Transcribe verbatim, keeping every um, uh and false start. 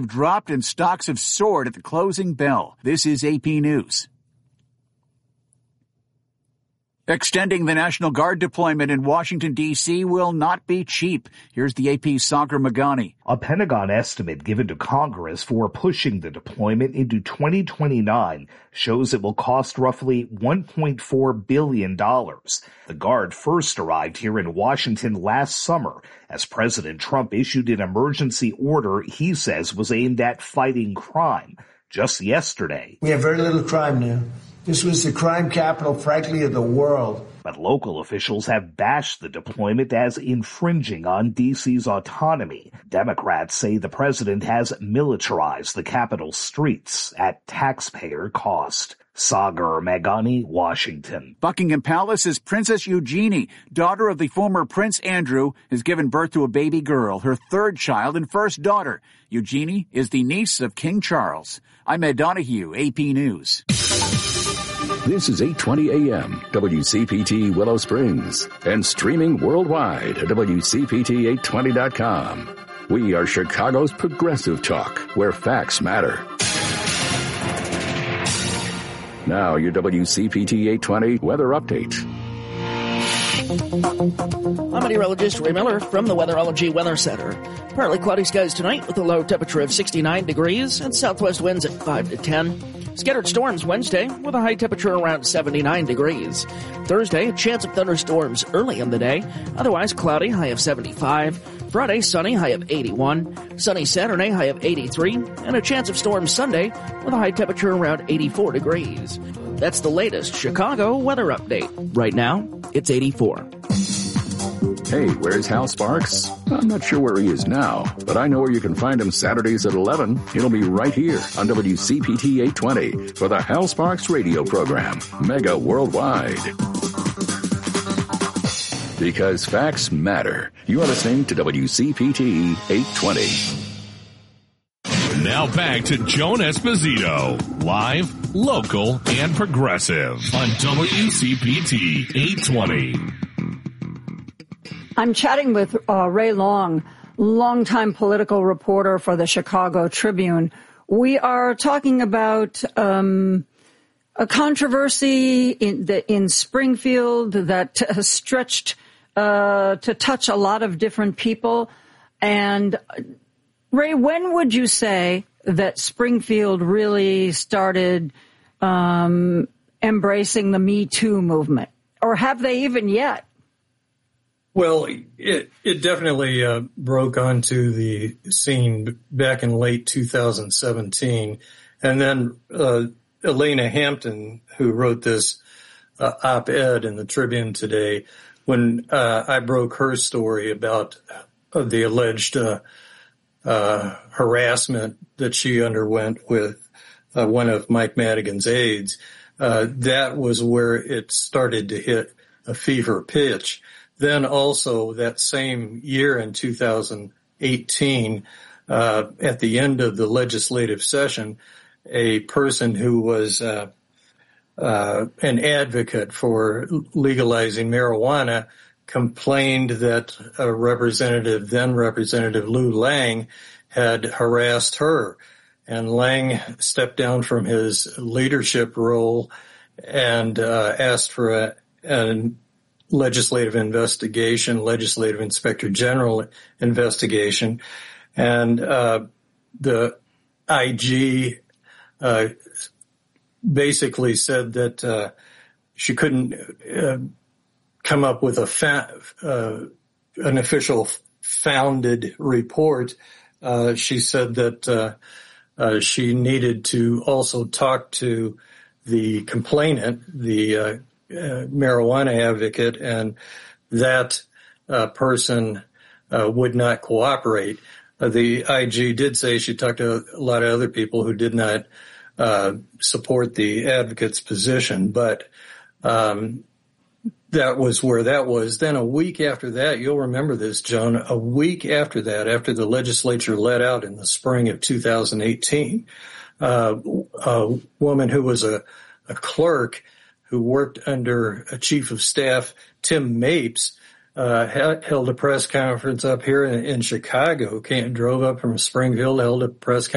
have dropped and stocks have soared at the closing bell. This is A P News. Extending the National Guard deployment in Washington, D C will not be cheap. Here's the A P's Sagar Meghani. A Pentagon estimate given to Congress for pushing the deployment into twenty twenty-nine shows it will cost roughly one point four billion dollars. The Guard first arrived here in Washington last summer as President Trump issued an emergency order he says was aimed at fighting crime. Just yesterday, we have very little crime now. This was the crime capital, frankly, of the world. But local officials have bashed the deployment as infringing on D C's autonomy. Democrats say the president has militarized the capital streets at taxpayer cost. Sagar Meghani, Washington. Buckingham Palace's Princess Eugenie, daughter of the former Prince Andrew, has given birth to a baby girl, her third child and first daughter. Eugenie is the niece of King Charles. I'm Ed Donahue, A P News. This is eight twenty A M, W C P T Willow Springs, and streaming worldwide at W C P T eight twenty dot com. We are Chicago's progressive talk, where facts matter. Now, your W C P T eight twenty weather update. I'm meteorologist Ray Miller from the Weatherology Weather Center. Partly cloudy skies tonight with a low temperature of sixty-nine degrees and southwest winds at five to ten. Scattered storms Wednesday with a high temperature around seventy-nine degrees. Thursday, a chance of thunderstorms early in the day. Otherwise cloudy, high of seventy-five. Friday, sunny, high of eighty-one. Sunny Saturday, high of eighty-three. And a chance of storms Sunday with a high temperature around eighty-four degrees. That's the latest Chicago weather update. Right now, it's eighty-four. Hey, where's Hal Sparks? I'm not sure where he is now, but I know where you can find him Saturdays at eleven. He'll be right here on W C P T eight twenty for the Hal Sparks radio program, Mega Worldwide. Because facts matter. You are listening to W C P T eight twenty. Now back to Joan Esposito, live, local, and progressive on W C P T eight twenty. I'm chatting with uh, Ray Long, longtime political reporter for the Chicago Tribune. We are talking about um, a controversy in, the, in Springfield that has stretched uh, to touch a lot of different people. And Ray, when would you say that Springfield really started um, embracing the Me Too movement? Or have they even yet? Well, it it definitely uh, broke onto the scene back in late two thousand seventeen. And then uh, Elena Hampton, who wrote this uh, op-ed in the Tribune today, when uh, I broke her story about uh, the alleged uh, uh, harassment that she underwent with uh, one of Mike Madigan's aides, uh, that was where it started to hit a fever pitch. Then also that same year in two thousand eighteen, uh, at the end of the legislative session, a person who was uh, uh, an advocate for legalizing marijuana complained that a representative, then Representative Lou Lang, had harassed her. And Lang stepped down from his leadership role and uh, asked for a, a legislative investigation, legislative inspector general investigation. And uh, the I G uh, basically said that uh, she couldn't uh, come up with a fa- uh, an official founded report. Uh, she said that uh, uh, she needed to also talk to the complainant, the uh, Uh, marijuana advocate, and that uh, person uh, would not cooperate. Uh, the I G did say she talked to a lot of other people who did not uh, support the advocate's position, but um, that was where that was. Then a week after that, you'll remember this, Joan, a week after that, after the legislature let out in the spring of two thousand eighteen, uh, a woman who was a, a clerk who worked under a chief of staff, Tim Mapes, uh, held a press conference up here in, in Chicago, came, drove up from Springfield, held a press conference